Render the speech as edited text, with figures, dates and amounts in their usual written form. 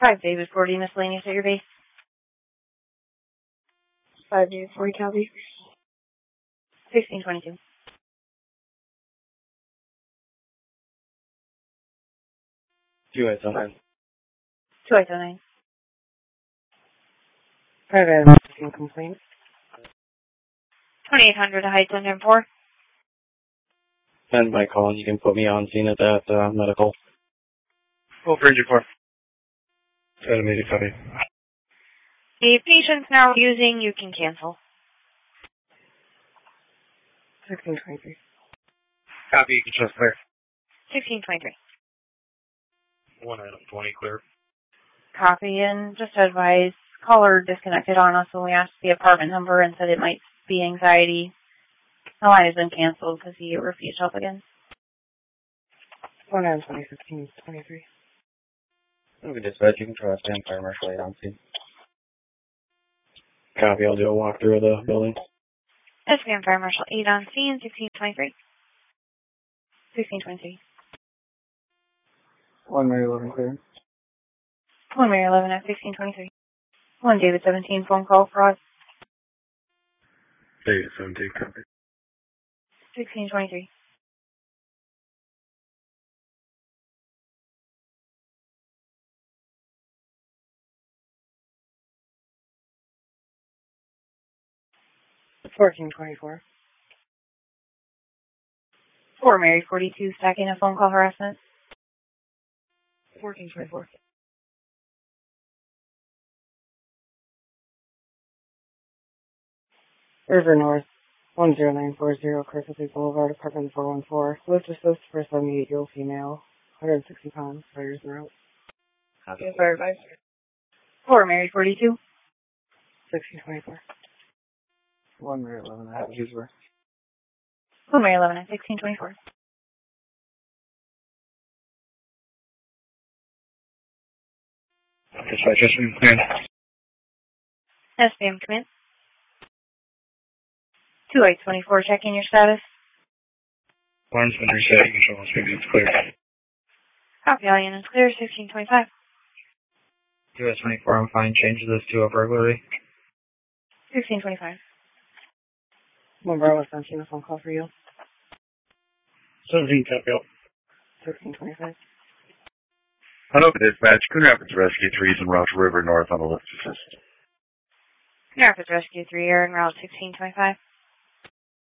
5 David 40 miscellaneous at your base. 5 David 40 copy. 1622. 2809. 2809. 5 Adam complaint. 2800 Heights under 4. Send my call and you can put me on scene at that medical. Full Ranger 4. Adam 80 copy. The patient's now using, you can cancel. 1623. Copy, you can just clear. 1623. 1 item 20 clear. Copy, and just to advise, caller disconnected on us when we asked the apartment number and said it might be anxiety. The line has been canceled because he refused help again. 1 Adam 2015 23. Okay, dispatch, you can try to stand fire marshal 8 on scene. Copy, I'll do a walkthrough of the building. SPM Fire Marshal 8 on scene, 1623. 1623. 1 Mary 11 clear. 1 Mary 11 at 1623. 1 David 17 phone call fraud. David 17 copy. 1623. 1424. 4 Mary 42 stacking a phone call harassment. 1424. River North, 10940, Kirkley Boulevard, apartment 414. Lift assist for a 78-year-old female, 160 pounds, fires in route. Copy. Fire advice. 4 Mary 42. 1624. 1 Mary 11, I have a user. 1 Mary 11 at 1624. Dispatch, just clear. SPM command. 2824 checking your status. Alarm's been reset, you can show us maybe it's clear. Copy, all units clear, 1625. US 24, I'm fine. Change this to a burglary. 1625. 1 Bravo sent a phone call for you. 17 copy. 1625. Hello, dispatch. Coon Rapids Rescue 3 is en route to River North on a lift assist. Rapids Rescue 3, you're en route 1625.